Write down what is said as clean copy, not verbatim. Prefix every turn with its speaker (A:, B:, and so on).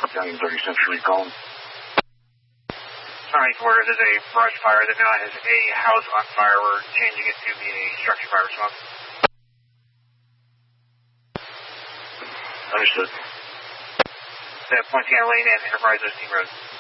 A: Young 30 Century calling.
B: Sonic where there's a brush fire that now has a house on fire. We're changing it to be a structure fire response.
A: Understood.
B: Pointing at Lane and Enterprise 15 Road.